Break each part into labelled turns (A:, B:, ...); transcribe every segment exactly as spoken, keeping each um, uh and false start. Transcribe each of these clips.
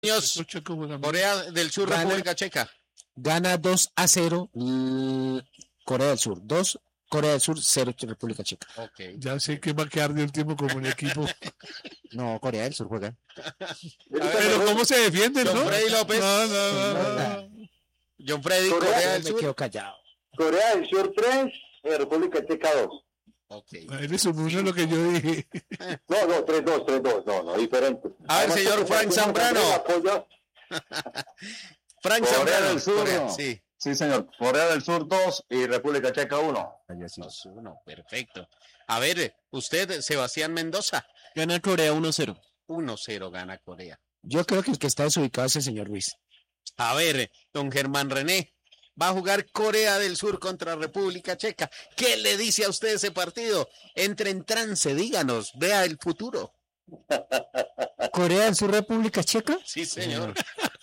A: Niños, Corea del Sur,
B: Gana,
A: República Checa.
B: Gana dos a cero Corea del Sur. dos Corea del Sur, cero República Checa.
A: Okay.
C: Ya sé que va a quedar de último como el equipo.
B: No, Corea del Sur juega.
C: Pero ¿cómo se defienden,
A: John
C: no?
A: Freddy López.
C: No, no, no, no.
A: John Freddy, Corea, Corea del Sur.
B: Me quedo callado.
D: Corea del Sur tres, eh, República Checa dos.
A: Okay.
C: Eres un mundo lo que yo dije.
D: No, no, tres dos, tres dos, no, no, diferente.
A: A ver, señor Frank Zambrano. Frank
E: Corea
A: Zambrano.
E: del Sur,
A: Corea,
E: no.
A: sí.
E: Sí, señor. Corea del Sur dos y República Checa uno.
A: dos uno, perfecto. A ver, usted, Sebastián Mendoza.
F: Gana Corea uno cero.
A: uno cero gana Corea.
B: Yo creo que el que está desubicado es el señor Ruiz.
A: A ver, don Germán René. Va a jugar Corea del Sur contra República Checa. ¿Qué le dice a usted ese partido? Entre en trance, díganos, vea el futuro.
B: ¿Corea del Sur, República Checa?
A: Sí, señor.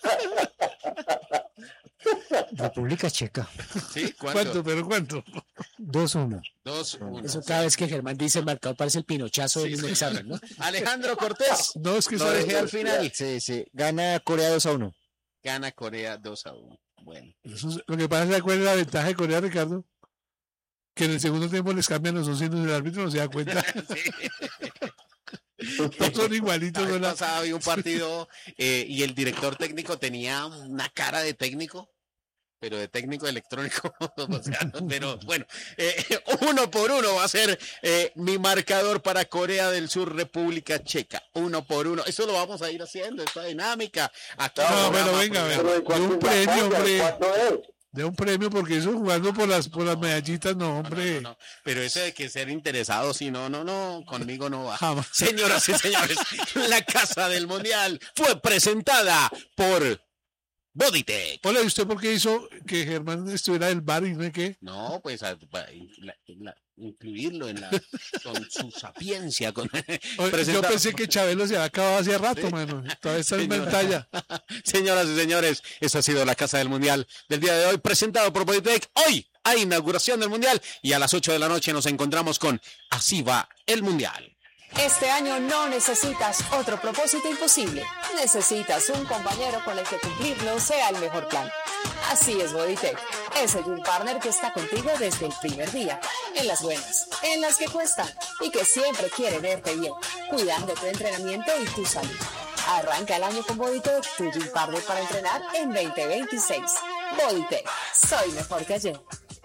B: República Checa.
A: ¿Sí? ¿Cuánto?
C: ¿Cuánto? ¿Pero cuánto?
B: dos uno.
A: dos uno.
B: Eso cada vez que Germán dice el marcador parece el pinochazo
A: Sí,
B: del
A: sí.
B: Inexamen, ¿no?
A: Alejandro Cortés.
C: No, es que
A: Lo
C: sabe-
A: dejé al final.
B: Sí, sí. Gana Corea dos a uno.
A: Gana Corea dos a uno. Bueno.
C: Eso es- lo que pasa es cuál es la ventaja de Corea, Ricardo. Que en el segundo tiempo les cambian los dos signos del árbitro, no se da cuenta. Todos son igualitos.
A: La vez
C: ¿no? La-
A: pasada había un partido eh, y el director técnico tenía una cara de técnico, pero de técnico electrónico. O sea, pero bueno, eh, uno por uno va a ser eh, mi marcador para Corea del Sur, República Checa. Uno por uno. Eso lo vamos a ir haciendo, esta dinámica. Aquí
C: No,
A: programa
C: pero
A: a
C: venga,
A: programa.
C: venga. De un premio, hombre.
D: ¿Cuánto es?
C: De un premio, porque eso jugando por las por las medallitas, no, hombre.
A: No, no, no. Pero eso de que ser interesado, si no, no, no, conmigo no va.
C: Jamás.
A: Señoras y señores, la Casa del Mundial fue presentada por Bodytech.
C: Hola, ¿y usted por qué hizo que Germán estuviera del bar y no sé qué?
A: No, pues a- pa- la- la- incluirlo en la, con su sapiencia. Con,
C: Oye, yo
A: presentar-
C: pensé que Chabelo se había acabado hace rato,
A: Sí.
C: mano. Todavía está en
A: Señora.
C: pantalla.
A: Señoras y señores, eso ha sido la Casa del Mundial del día de hoy, presentado por Bodytech. Hoy hay inauguración del Mundial y a las ocho de la noche nos encontramos con Así va el Mundial.
G: Este año no necesitas otro propósito imposible. Necesitas un compañero con el que cumplirlo sea el mejor plan. Así es Bodytech. Es el Gym Partner que está contigo desde el primer día. En las buenas, en las que cuestan y que siempre quiere verte bien, cuidando tu entrenamiento y tu salud. Arranca el año con Bodytech, tu Gym Partner para entrenar en veinte veintiséis. Bodytech. Soy mejor que ayer.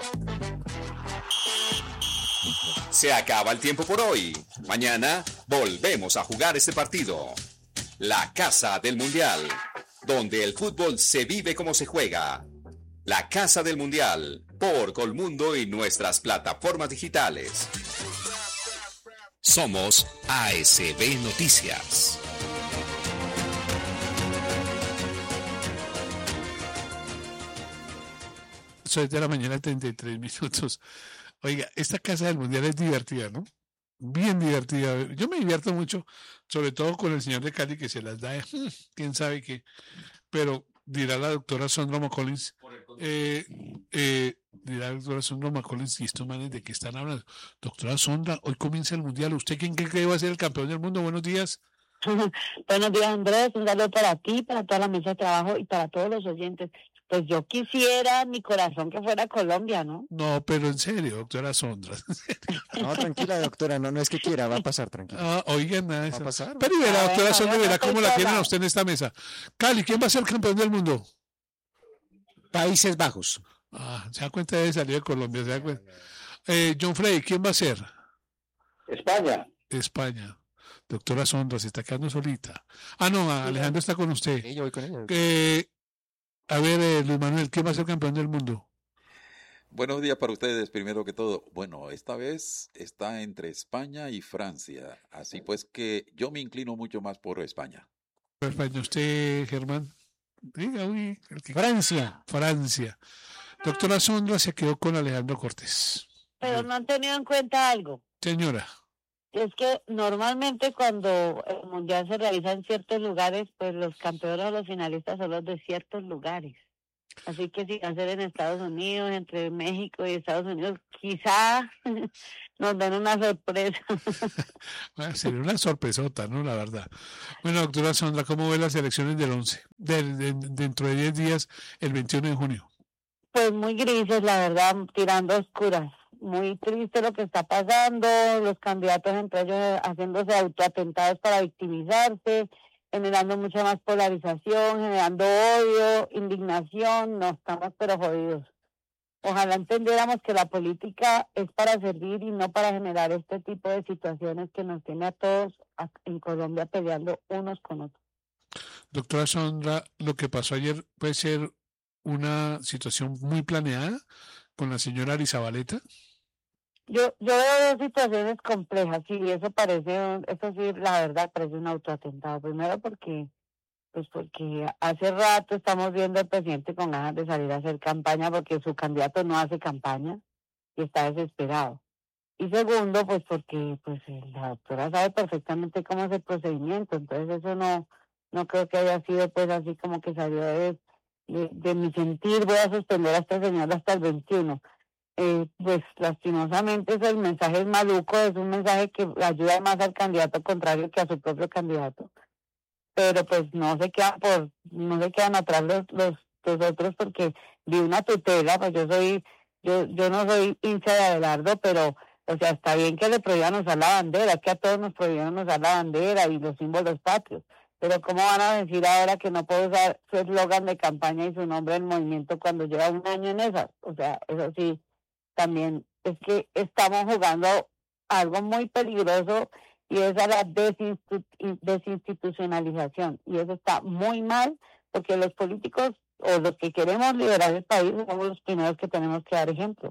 H: Se acaba el tiempo por hoy. Mañana volvemos a jugar este partido. La Casa del Mundial, donde el fútbol se vive como se juega. La Casa del Mundial, por Colmundo y nuestras plataformas digitales. Somos A S B Noticias.
C: Soy de la mañana, treinta y tres minutos. Oiga, esta Casa del Mundial es divertida, ¿no? Bien divertida. Yo me divierto mucho, sobre todo con el señor de Cali que se las da, eh, quién sabe qué. Pero dirá la doctora Sondra McCollins, eh, eh, dirá la doctora Sondra McCollins, y estos manes de qué están hablando. Doctora Sondra, hoy comienza el Mundial. ¿Usted quién cree que va a ser el campeón del mundo? Buenos días.
I: Buenos días, Andrés. Un saludo para ti, para toda la mesa de trabajo y para todos los oyentes. Pues yo quisiera en mi corazón que fuera Colombia, ¿no?
C: No, pero en serio, doctora Sondra.
B: No, tranquila, doctora, no, no es que quiera, va a pasar, tranquila.
C: Ah, oigan, nada de
B: Va a
C: eso.
B: pasar.
C: Pero y verá,
I: Ah,
C: doctora
I: bueno,
C: Sondra,
I: bueno,
C: verá cómo la
I: estoy
C: quieren a
I: sola.
C: usted en esta mesa. Cali, ¿quién va a ser campeón del mundo?
B: Países Bajos.
C: Ah, se da cuenta de salir de Colombia, se da cuenta. Eh, John Frey, ¿quién va a ser?
D: España.
C: España. Doctora Sondra, se está quedando solita. Ah, no, Alejandro está con usted.
B: Sí, yo voy con ella.
C: Eh, a ver, eh, Luis Manuel, ¿quién va a ser campeón del mundo?
J: Buenos días para ustedes, primero que todo. Bueno, esta vez está entre España y Francia, así pues que yo me inclino mucho más por España.
C: España, usted, Germán. Diga, uy, el que-
B: Francia.
C: Francia. Doctora Sondra se quedó con Alejandro Cortés.
I: Pero no han tenido en cuenta algo.
C: Señora,
I: Es que normalmente cuando el mundial se realiza en ciertos lugares, pues los campeones o los finalistas son los de ciertos lugares. Así que si va a ser en Estados Unidos, entre México y Estados Unidos, quizá nos den una sorpresa.
C: Bueno, sería una sorpresota, ¿no? La verdad. Bueno, doctora Sondra, ¿cómo ve las elecciones del once? De, de, dentro de diez días, el veintiuno de junio.
I: Pues muy grises, la verdad, tirando oscuras. Muy triste lo que está pasando, los candidatos entre ellos haciéndose autoatentados para victimizarse, generando mucha más polarización, generando odio, indignación. No, estamos pero jodidos. Ojalá entendiéramos que la política es para servir y no para generar este tipo de situaciones que nos tiene a todos en Colombia peleando unos con otros.
C: Doctora Sondra, lo que pasó ayer puede ser una situación muy planeada con la señora Arizabaleta.
I: Yo, yo veo dos situaciones complejas, sí, eso parece, eso sí, la verdad, parece un autoatentado. Primero porque, pues porque hace rato estamos viendo al presidente con ganas de salir a hacer campaña porque su candidato no hace campaña y está desesperado. Y segundo, pues porque pues la doctora sabe perfectamente cómo es el procedimiento, entonces eso no, no creo que haya sido pues así como que salió de, de, de mi sentir, voy a sostener a esta señora hasta el veintiuno. Eh, pues lastimosamente es el mensaje es maluco, es un mensaje que ayuda más al candidato contrario que a su propio candidato, pero pues no se quedan por no se quedan atrás los los, los otros porque vi una tutela, pues yo soy yo yo no soy hincha de Abelardo, pero o sea, está bien que le prohíban usar la bandera, que a todos nos prohíban usar la bandera y los símbolos patrios, pero ¿cómo van a decir ahora que no puede usar su eslogan de campaña y su nombre en movimiento cuando lleva un año en esas? O sea, eso sí, también es que estamos jugando algo muy peligroso y es a la desinstitu- desinstitucionalización, y eso está muy mal porque los políticos o los que queremos liderar el país somos los primeros que tenemos que dar ejemplo.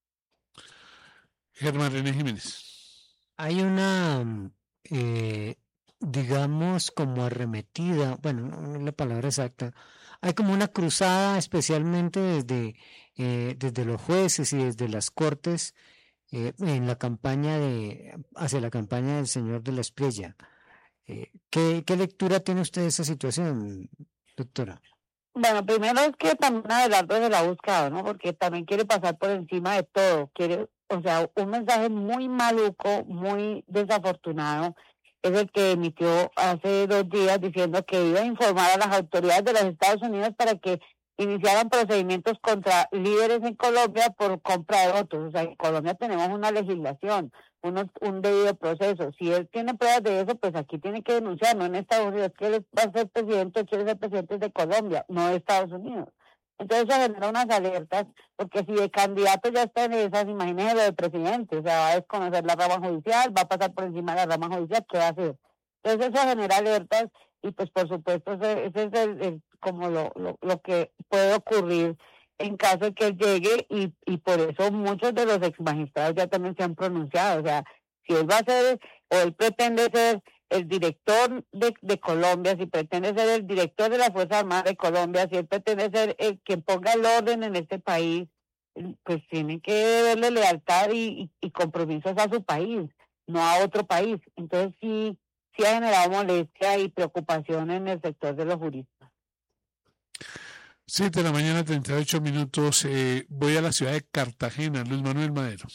C: Germán René Jiménez.
B: Hay una, eh, digamos, como arremetida, bueno, no es la palabra exacta, hay como una cruzada especialmente desde, eh, desde los jueces y desde las cortes eh, en la campaña de, hacia la campaña del señor de la Espriella. Eh, ¿qué, ¿Qué lectura tiene usted de esa situación, doctora?
I: Bueno, primero es que también Abelardo se la ha buscado, ¿no? Porque también quiere pasar por encima de todo, quiere, o sea, un mensaje muy maluco, muy desafortunado, es el que emitió hace dos días diciendo que iba a informar a las autoridades de los Estados Unidos para que iniciaran procedimientos contra líderes en Colombia por compra de votos. O sea, en Colombia tenemos una legislación, unos, un debido proceso. Si él tiene pruebas de eso, pues aquí tiene que denunciar, no en Estados Unidos. Que él va a ser presidente, quiere ser presidente de Colombia, no de Estados Unidos. Entonces eso genera unas alertas, porque si de candidato ya está en esas, imagínese lo de presidente, o sea, va a desconocer la rama judicial, va a pasar por encima de la rama judicial, ¿qué va a hacer? Entonces eso genera alertas y pues por supuesto ese, ese es el, el, como lo, lo, lo que puede ocurrir en caso de que él llegue y, y por eso muchos de los ex magistrados ya también se han pronunciado, o sea, si él va a ser o él pretende ser el director de, de Colombia, si pretende ser el director de la Fuerza Armada de Colombia, si él pretende ser el que ponga el orden en este país, pues tiene que darle lealtad y, y, y compromisos a su país, no a otro país. Entonces sí, sí ha generado molestia y preocupación en el sector de los juristas.
C: Siete de la mañana, treinta y ocho minutos. Eh, voy a la ciudad de Cartagena. Luis Manuel Madero.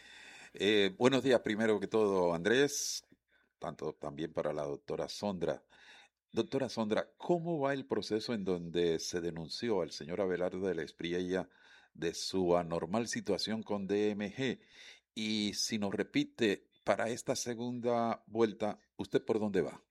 J: Eh, buenos días, primero que todo, Andrés, tanto también para la doctora Sondra. Doctora Sondra, ¿cómo va el proceso en donde se denunció al señor Abelardo de la Espriella de su anormal situación con D M G? Y si nos repite, para esta segunda vuelta, ¿usted por dónde va?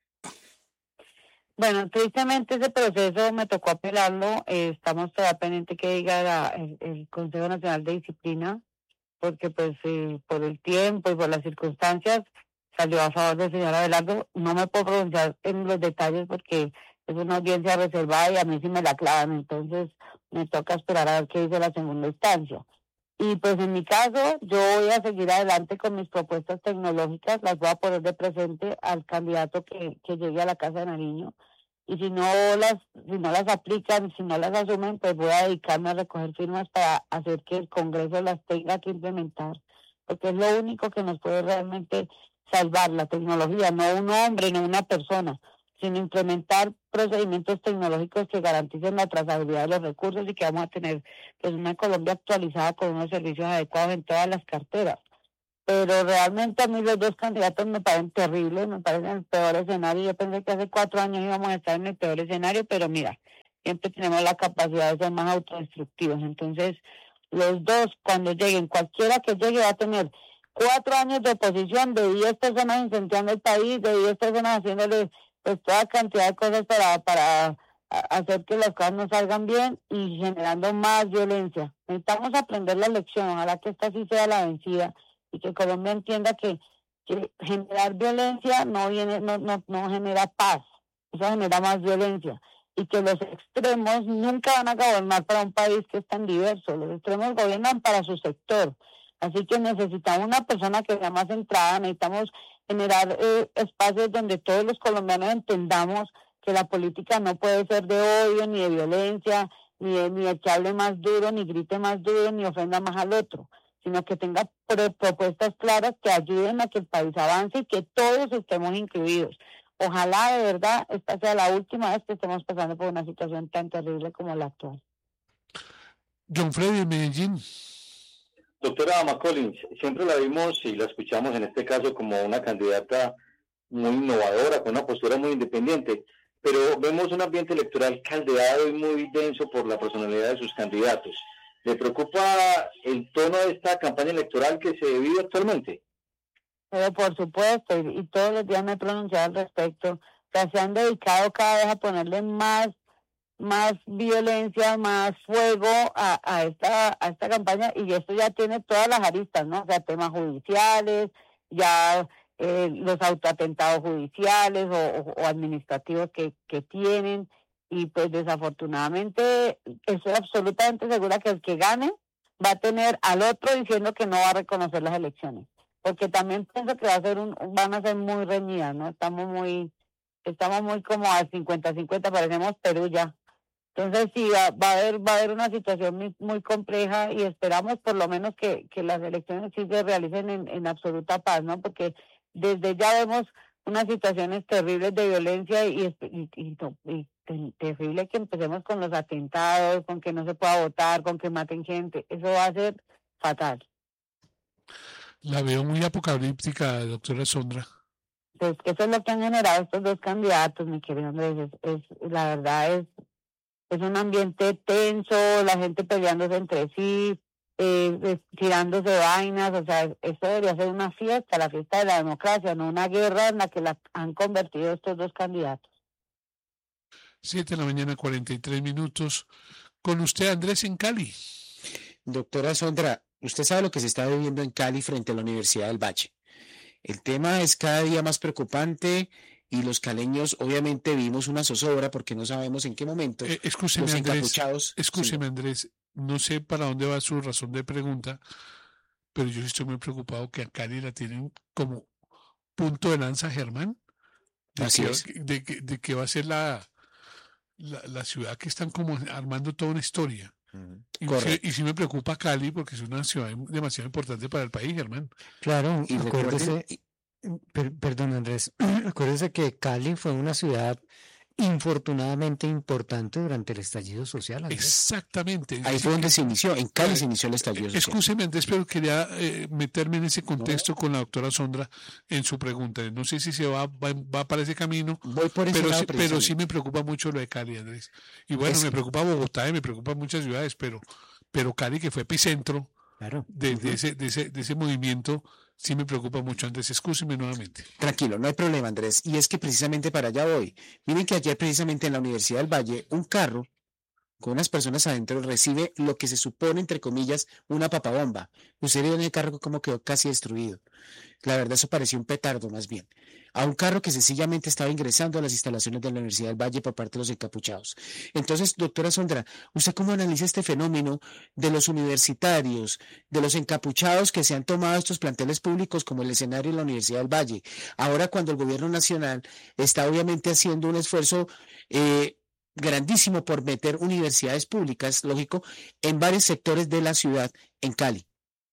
I: Bueno, tristemente ese proceso me tocó apelarlo. Eh, estamos todavía pendientes que diga la, el, el Consejo Nacional de Disciplina, porque pues eh, por el tiempo y por las circunstancias salió a favor del señor Abelardo. No me puedo pronunciar en los detalles porque es una audiencia reservada y a mí sí me la clavan, entonces me toca esperar a ver qué dice la segunda instancia. Y pues en mi caso, yo voy a seguir adelante con mis propuestas tecnológicas, las voy a poner de presente al candidato que, que llegue a la Casa de Nariño. Y si no las si no las aplican, si no las asumen, pues voy a dedicarme a recoger firmas para hacer que el Congreso las tenga que implementar, porque es lo único que nos puede realmente salvar, la tecnología, no un hombre, no una persona, sino implementar procedimientos tecnológicos que garanticen la trazabilidad de los recursos y que vamos a tener pues una Colombia actualizada con unos servicios adecuados en todas las carteras. Pero realmente a mí los dos candidatos me parecen terribles, me parecen el peor escenario. Yo pensé que hace cuatro años íbamos a estar en el peor escenario, pero mira, siempre tenemos la capacidad de ser más autodestructivos. Entonces, los dos, cuando lleguen, cualquiera que llegue va a tener cuatro años de oposición, de diez personas incendiando el país, de diez personas haciéndole pues toda cantidad de cosas para, para hacer que las cosas no salgan bien y generando más violencia. Necesitamos aprender la lección, ojalá que esta sí sea la vencida y que Colombia entienda que, que generar violencia no viene, no, no, no genera paz, eso genera más violencia. Y que los extremos nunca van a gobernar para un país que es tan diverso, los extremos gobiernan para su sector. Así que necesitamos una persona que sea más centrada, necesitamos generar eh, espacios donde todos los colombianos entendamos que la política no puede ser de odio, ni de violencia, ni de, ni de que hable más duro, ni grite más duro, ni ofenda más al otro, sino que tenga pro- propuestas claras que ayuden a que el país avance y que todos estemos incluidos. Ojalá de verdad esta sea la última vez que estemos pasando por una situación tan terrible como la actual.
C: John Freddy de Medellín.
D: Doctora McCollins, siempre la vimos y la escuchamos en este caso como una candidata muy innovadora, con una postura muy independiente, pero vemos un ambiente electoral caldeado y muy denso por la personalidad de sus candidatos. ¿Le preocupa el tono de esta campaña electoral que se vive actualmente?
I: Pero por supuesto, y, y todos los días me he pronunciado al respecto, o sea, se han dedicado cada vez a ponerle más más violencia, más fuego a, a esta a esta campaña, y esto ya tiene todas las aristas, ¿no? O sea, temas judiciales, ya eh, los autoatentados judiciales o, o, o administrativos que, que tienen, y pues desafortunadamente estoy absolutamente segura que el que gane va a tener al otro diciendo que no va a reconocer las elecciones, porque también pienso que va a ser un, van a ser muy reñidas, ¿no? Estamos muy, estamos muy como a cincuenta cincuenta, parecemos Perú ya. Entonces sí, va, va a haber va a haber una situación muy, muy compleja, y esperamos por lo menos que, que las elecciones sí se realicen en, en absoluta paz, ¿no? Porque desde ya vemos unas situaciones terribles de violencia y, y, y, y, y terrible que empecemos con los atentados, con que no se pueda votar, con que maten gente. Eso va a ser fatal.
C: La veo muy apocalíptica, doctora Sondra.
I: Pues que eso es lo que han generado estos dos candidatos, mi querido Andrés. Es, es, la verdad es Es un ambiente tenso, la gente peleándose entre sí, eh, tirándose vainas, o sea, esto debería ser una fiesta, la fiesta de la democracia, no una guerra en la que la han convertido estos dos candidatos.
C: Siete de la mañana, cuarenta y tres minutos. Con usted, Andrés, en Cali.
A: Doctora Sondra, usted sabe lo que se está viviendo en Cali frente a la Universidad del Valle. El tema es cada día más preocupante. Y los caleños, obviamente, vivimos una zozobra porque no sabemos en qué momento
C: eh, escúcheme,
A: los
C: Andrés,
A: encapuchados...
C: Escúcheme,
A: sí.
C: Andrés, no sé para dónde va su razón de pregunta, pero yo estoy muy preocupado que a Cali la tienen como punto de lanza, Germán, de,
A: Así
C: que,
A: es.
C: de, de, de que va a ser la, la, la ciudad que están como armando toda una historia.
A: Uh-huh.
C: Y, sí, y sí me preocupa Cali porque es una ciudad demasiado importante para el país, Germán.
B: Claro,
A: y
B: acuérdese...
A: recuerden...
B: Per, perdón, Andrés, acuérdese que Cali fue una ciudad infortunadamente importante durante el estallido social. Andrés.
C: Exactamente.
A: Ahí fue donde se inició, en Cali se inició el estallido social.
C: Escúcheme, Andrés, pero quería eh, meterme en ese contexto no. con la doctora Sondra en su pregunta. No sé si se va, va, va para ese camino,
A: Voy por ese
C: pero,
A: lado
C: sí, pero sí me preocupa mucho lo de Cali, Andrés. Y bueno, es... me preocupa Bogotá y me preocupan muchas ciudades, pero, pero Cali, que fue epicentro
A: claro.
C: de, de, ese, de, ese, de ese movimiento, sí me preocupa mucho. Andrés, excúseme nuevamente.
A: Tranquilo, no hay problema, Andrés. Y es que precisamente para allá voy. Miren que ayer precisamente en la Universidad del Valle, un carro con unas personas adentro recibe lo que se supone, entre comillas, una papabomba. Usted vio en el carro como quedó casi destruido. La verdad, eso pareció un petardo más bien. A un carro que sencillamente estaba ingresando a las instalaciones de la Universidad del Valle por parte de los encapuchados. Entonces, doctora Sondra, ¿usted cómo analiza este fenómeno de los universitarios, de los encapuchados que se han tomado estos planteles públicos como el escenario de la Universidad del Valle? Ahora, cuando el gobierno nacional está obviamente haciendo un esfuerzo eh, grandísimo por meter universidades públicas, lógico, en varios sectores de la ciudad, en Cali.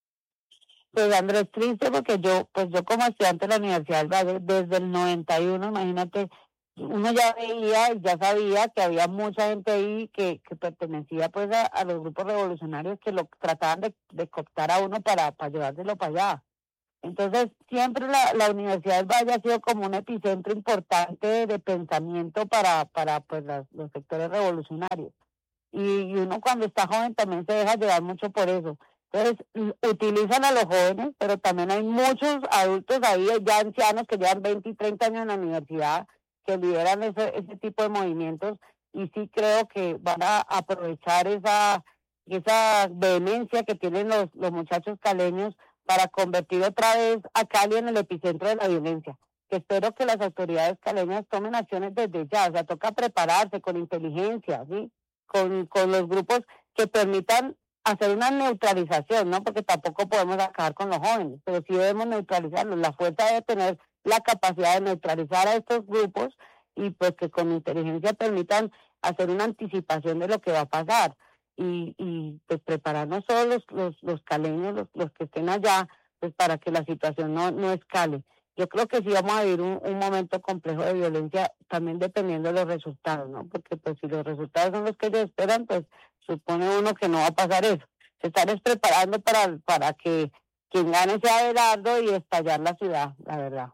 I: Pues Andrés, triste porque yo, pues yo como estudiante de la Universidad del Valle, desde el noventa y uno, imagínate, uno ya veía y ya sabía que había mucha gente ahí que, que pertenecía pues a, a los grupos revolucionarios que lo trataban de, de cooptar a uno para, para llevárselo para allá. Entonces, siempre la, la Universidad del Valle ha sido como un epicentro importante de, de pensamiento para, para pues, las, los sectores revolucionarios. Y, y uno cuando está joven también se deja llevar mucho por eso. Entonces, utilizan a los jóvenes, pero también hay muchos adultos ahí, ya ancianos que llevan veinte y treinta años en la universidad, que lideran ese, ese tipo de movimientos, y sí creo que van a aprovechar esa, esa vehemencia que tienen los, los muchachos caleños para convertir otra vez a Cali en el epicentro de la violencia. Que espero que las autoridades caleñas tomen acciones desde ya, o sea, toca prepararse con inteligencia, ¿sí? Con, con los grupos que permitan hacer una neutralización, ¿no? Porque tampoco podemos acabar con los jóvenes, pero sí debemos neutralizarlos. La fuerza debe tener la capacidad de neutralizar a estos grupos y pues que con inteligencia permitan hacer una anticipación de lo que va a pasar y, y pues prepararnos todos los, los, los caleños, los, los que estén allá, pues para que la situación no, no escale. Yo creo que sí vamos a vivir un, un momento complejo de violencia, también dependiendo de los resultados, ¿no? Porque pues si los resultados son los que ellos esperan, pues supone uno que no va a pasar eso. Se están preparando para, para que quien gane sea Abelardo y estallar la ciudad, la verdad.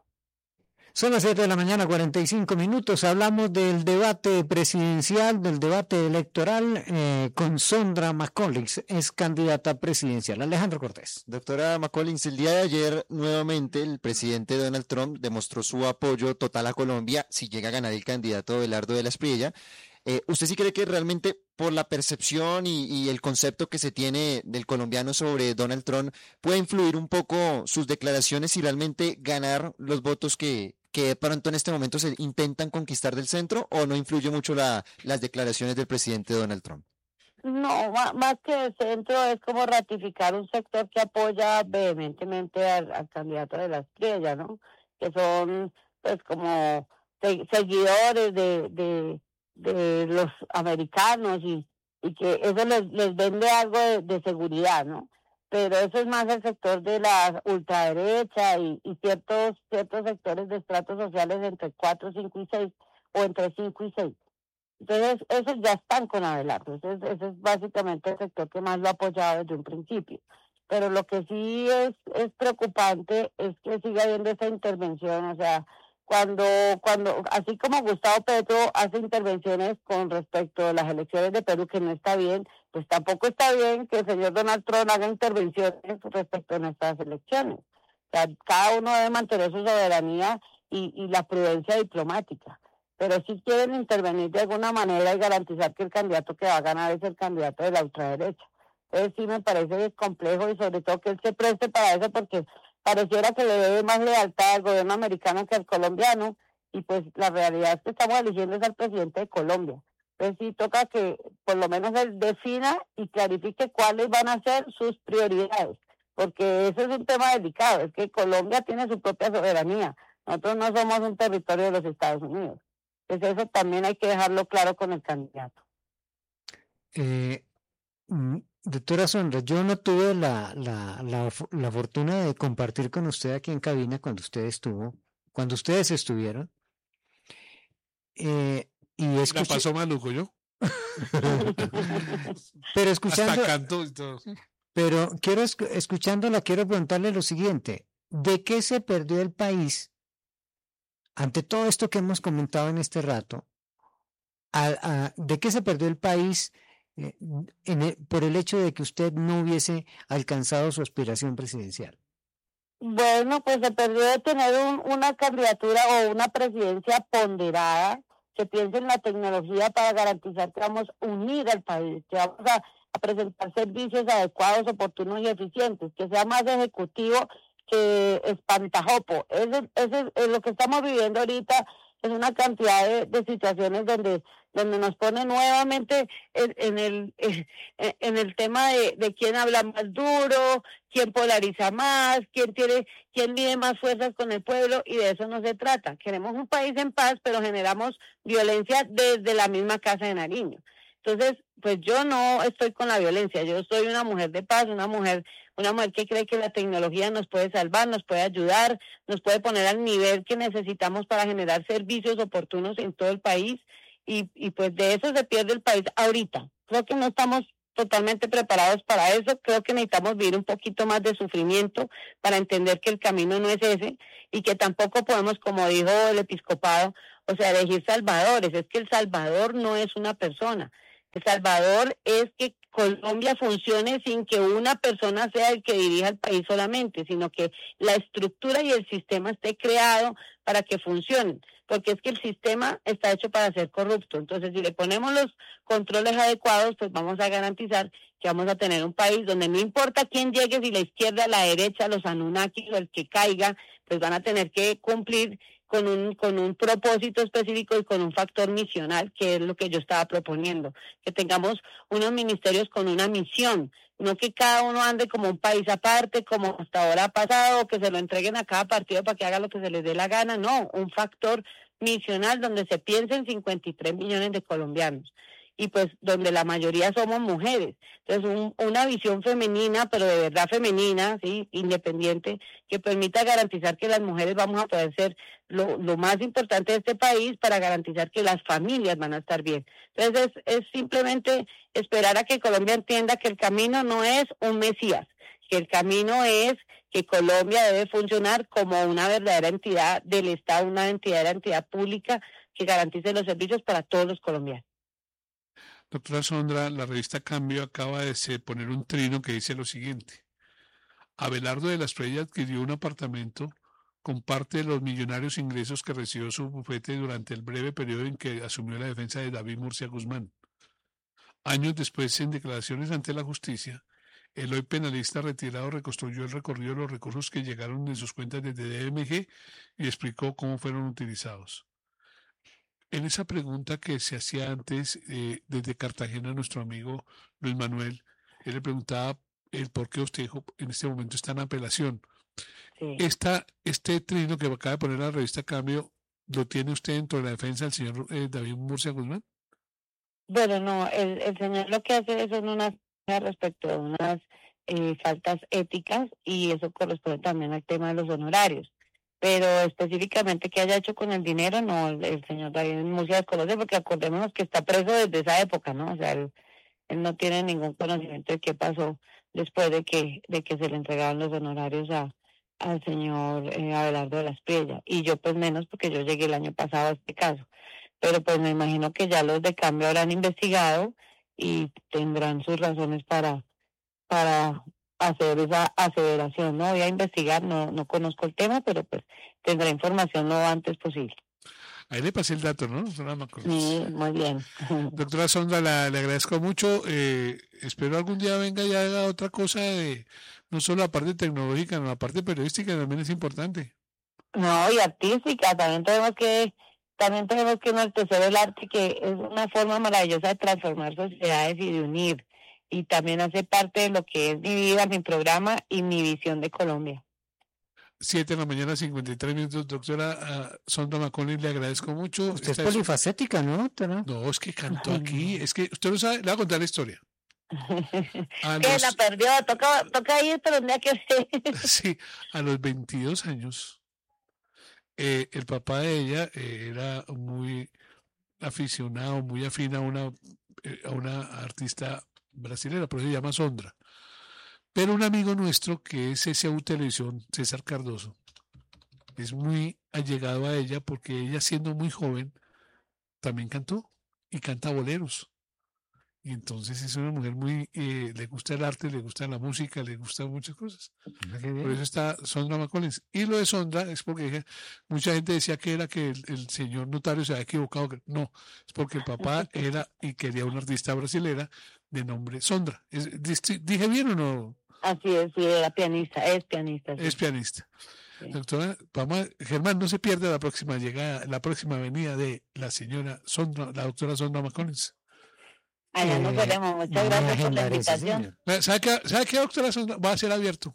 B: Son las siete de la mañana, cuarenta y cinco minutos. Hablamos del debate presidencial, del debate electoral eh, con Sondra McCollins, es candidata presidencial. Alejandro Cortés.
F: Doctora McCollins, el día de ayer nuevamente el presidente Donald Trump demostró su apoyo total a Colombia si llega a ganar el candidato Abelardo de la Espriella. Eh, ¿Usted sí cree que realmente por la percepción y, y el concepto que se tiene del colombiano sobre Donald Trump puede influir un poco sus declaraciones y realmente ganar los votos que, que de pronto en este momento se intentan conquistar del centro, o no influye mucho la, las declaraciones del presidente Donald Trump?
I: No, más, más que el centro es como ratificar un sector que apoya vehementemente al, al candidato de la Espriella, ¿no? Que son pues como se, seguidores de... de de los americanos y, y que eso les, les vende algo de, de seguridad, ¿no? Pero eso es más el sector de la ultraderecha y, y ciertos ciertos sectores de estratos sociales entre cuatro, cinco y seis o entre cinco y seis. Entonces, esos ya están con Abelardo. Ese es, ese es básicamente el sector que más lo ha apoyado desde un principio. Pero lo que sí es, es preocupante es que siga habiendo esa intervención, o sea, Cuando, cuando, así como Gustavo Petro hace intervenciones con respecto a las elecciones de Perú, que no está bien, pues tampoco está bien que el señor Donald Trump haga intervenciones respecto a nuestras elecciones. O sea, cada uno debe mantener su soberanía y, y la prudencia diplomática. Pero si quieren intervenir de alguna manera y garantizar que el candidato que va a ganar es el candidato de la ultraderecha. Entonces sí me parece complejo y sobre todo que él se preste para eso, porque pareciera que le debe más lealtad al gobierno americano que al colombiano, y pues la realidad es que estamos eligiendo es al presidente de Colombia. Entonces sí toca que por lo menos él defina y clarifique cuáles van a ser sus prioridades, porque ese es un tema delicado, es que Colombia tiene su propia soberanía, nosotros no somos un territorio de los Estados Unidos. Entonces eso también hay que dejarlo claro con el candidato.
B: Eh, Doctora Sondra, yo no tuve la, la, la, la fortuna de compartir con usted aquí en cabina cuando usted estuvo, cuando ustedes estuvieron. Eh, y escuché...
C: La pasó maluco yo.
B: Pero escuchando...
C: Hasta canto y todo.
B: Pero quiero, escuchándola, quiero preguntarle lo siguiente. ¿De qué se perdió el país ante todo esto que hemos comentado en este rato? A, a, ¿De qué se perdió el país Eh, en el, por el hecho de que usted no hubiese alcanzado su aspiración presidencial?
I: Bueno, pues se perdió de tener un, una candidatura o una presidencia ponderada, que piense en la tecnología para garantizar que vamos a unir al país, que vamos a, a presentar servicios adecuados, oportunos y eficientes, que sea más ejecutivo que espantajopo. Eso, eso es lo que estamos viviendo ahorita. Es una cantidad de, de situaciones donde donde nos pone nuevamente en, en el en el tema de, de quién habla más duro, quién polariza más, quién tiene quién mide más fuerzas con el pueblo, y de eso no se trata. Queremos un país en paz, pero generamos violencia desde la misma Casa de Nariño. Entonces, pues yo no estoy con la violencia, yo soy una mujer de paz, una mujer una mujer que cree que la tecnología nos puede salvar, nos puede ayudar, nos puede poner al nivel que necesitamos para generar servicios oportunos en todo el país, y, y pues de eso se pierde el país ahorita. Creo que no estamos totalmente preparados para eso. Creo que necesitamos vivir un poquito más de sufrimiento para entender que el camino no es ese, y que tampoco podemos, como dijo el episcopado, o sea, elegir salvadores. Es que el salvador no es una persona. El salvador es que Colombia funcione sin que una persona sea el que dirija el país solamente, sino que la estructura y el sistema esté creado para que funcionen, porque es que el sistema está hecho para ser corrupto. Entonces, si le ponemos los controles adecuados, pues vamos a garantizar que vamos a tener un país donde no importa quién llegue, si la izquierda, la derecha, los Anunnakis o el que caiga, pues van a tener que cumplir con un con un propósito específico y con un factor misional, que es lo que yo estaba proponiendo, que tengamos unos ministerios con una misión, no que cada uno ande como un país aparte, como hasta ahora ha pasado, o que se lo entreguen a cada partido para que haga lo que se les dé la gana. No, un factor misional donde se piensen cincuenta y tres millones de colombianos, y pues donde la mayoría somos mujeres. Entonces, un, una visión femenina, pero de verdad femenina, sí, independiente, que permita garantizar que las mujeres vamos a poder ser lo, lo más importante de este país, para garantizar que las familias van a estar bien. Entonces, es, es simplemente esperar a que Colombia entienda que el camino no es un Mesías, que el camino es que Colombia debe funcionar como una verdadera entidad del Estado, una entidad de la entidad pública que garantice los servicios para todos los colombianos.
C: Doctora Sondra, la revista Cambio acaba de poner un trino que dice lo siguiente: Abelardo de la Espriella adquirió un apartamento con parte de los millonarios ingresos que recibió su bufete durante el breve periodo en que asumió la defensa de David Murcia Guzmán. Años después, en declaraciones ante la justicia, el hoy penalista retirado reconstruyó el recorrido de los recursos que llegaron en sus cuentas desde D M G y explicó cómo fueron utilizados. En esa pregunta que se hacía antes, eh, desde Cartagena, nuestro amigo Luis Manuel, él le preguntaba el por qué usted dijo, en este momento está en apelación. Sí. Esta, este trino que acaba de poner la revista Cambio, ¿lo tiene usted dentro de la defensa del señor eh, David Murcia Guzmán?
I: Bueno, no, el, el señor lo que hace son unas respecto a unas eh, faltas éticas, y eso corresponde también al tema de los honorarios. Pero específicamente qué haya hecho con el dinero, no, el, el señor David Murcia desconoce, porque acordémonos que está preso desde esa época, ¿no? O sea, él, él no tiene ningún conocimiento de qué pasó después de que de que se le entregaron los honorarios a al señor eh, Abelardo de la Espriella, y yo pues menos, porque yo llegué el año pasado a este caso. Pero pues me imagino que ya los de Cambio habrán investigado y tendrán sus razones para para hacer esa aseveración. No voy a investigar, no no conozco el tema, pero pues tendré información lo antes posible.
C: Ahí le pasé el dato, ¿no?
I: Sí, muy bien.
C: Doctora Sondra, la, le agradezco mucho. Eh, espero algún día venga y haga otra cosa, de no solo la parte tecnológica, sino la parte periodística también es importante.
I: No, y artística, también tenemos que también tenemos que enaltecer el arte, que es una forma maravillosa de transformar sociedades y de unir. Y también hace parte de lo que es mi vida, mi programa y mi visión de Colombia.
C: Siete de la mañana, cincuenta y tres minutos. Doctora uh, Sondra McCollins, le agradezco mucho.
B: Usted es polifacética, ¿no, doctora?
C: No, es que cantó aquí. Es que usted no sabe, le voy a contar la historia.
I: A que los... la perdió, toca, toca ir, pero no hay que ser.
C: Sí, a los veintidós años, eh, el papá de ella eh, era muy aficionado, muy afín a una, eh, a una artista brasilera, pero se llama Sondra. Pero un amigo nuestro que es S A U Televisión, César Cardoso, es muy allegado a ella porque ella, siendo muy joven, también cantó y canta boleros. Y entonces es una mujer muy, eh, le gusta el arte, le gusta la música, le gustan muchas cosas. Por eso está Sondra McCollins. Y lo de Sondra es porque mucha gente decía que era que el, el señor notario se había equivocado. No, es porque el papá era y quería una artista brasilera de nombre Sondra. ¿Es, ¿Dije bien o no?
I: Así es, sí, era pianista, es pianista. Sí.
C: Es pianista.
I: Sí.
C: Doctora, vamos a, Germán, no se pierda la próxima llegada, la próxima venida de la señora Sondra, la doctora Sondra McCollins.
I: Allá nos veremos. Muchas
B: no
I: gracias por la invitación.
C: ¿Sabe qué, ¿Sabe qué, doctora Sondra? Va a ser abierto.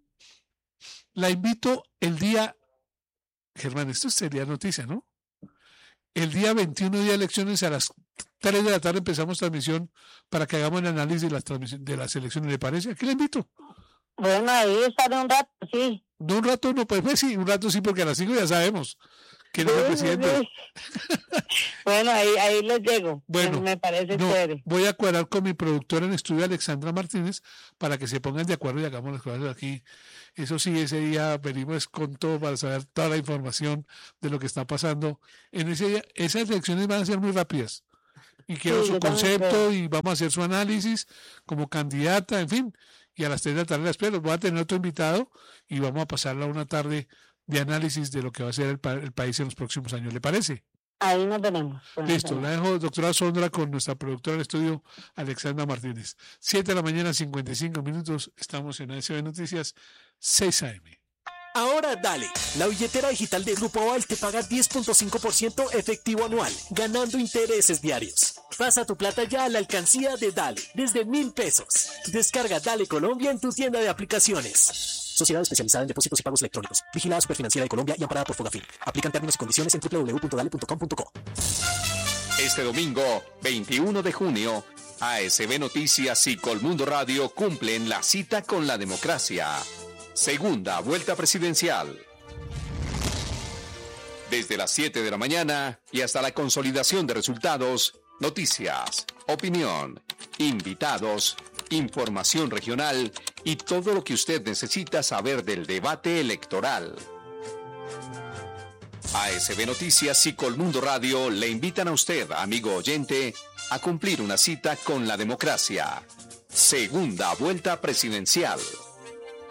C: La invito el día, Germán, esto sería noticia, ¿no? El día veintiuno, día de elecciones, a las tres de la tarde empezamos transmisión para que hagamos el análisis de las, de las elecciones. ¿Le parece? Aquí le invito.
I: Bueno, ahí estaré un rato, sí.
C: No, un rato no, pues, pues sí, un rato sí, porque a las cinco ya sabemos quién es el
I: Sí,
C: presidente.
I: sí. Bueno, ahí, ahí les llego.
C: Bueno,
I: me parece
C: no,
I: chévere.
C: voy a cuadrar con mi productora en estudio, Alexandra Martínez, para que se pongan de acuerdo y hagamos las cosas aquí. Eso sí, ese día venimos con todo para saber toda la información de lo que está pasando. En ese día, esas elecciones van a ser muy rápidas. Y quiero
I: Sí,
C: su
I: yo también
C: concepto
I: creo.
C: y vamos a hacer su análisis como candidata, en fin. Y a las tres de la tarde la espero. Voy a tener otro invitado y vamos a pasarla una tarde de análisis de lo que va a ser el, pa- el país en los próximos años. ¿Le parece?
I: Ahí nos tenemos. Pues, nos
C: Listo,
I: tenemos.
C: la dejo, doctora Sondra, con nuestra productora del estudio, Alexandra Martínez. siete de la mañana, cincuenta y cinco minutos. Estamos en A S B Noticias, seis A M.
K: Ahora dale, la billetera digital de Grupo Aval te paga diez punto cinco por ciento efectivo anual, ganando intereses diarios. Pasa tu plata ya a la alcancía de Dale, desde mil pesos. Descarga Dale Colombia en tu tienda de aplicaciones. Sociedad especializada en depósitos y pagos electrónicos. Vigilada Superfinanciera de Colombia y amparada por Fogafín. Aplican términos y condiciones en doble u doble u doble u punto dale punto com punto co.
H: Este domingo, veintiuno de junio, A S B Noticias y Colmundo Radio cumplen la cita con la democracia. Segunda vuelta presidencial. Desde las siete de la mañana y hasta la consolidación de resultados, noticias, opinión, invitados, información regional y todo lo que usted necesita saber del debate electoral. A S B Noticias y Colmundo Radio le invitan a usted, amigo oyente, a cumplir una cita con la democracia. Segunda vuelta presidencial.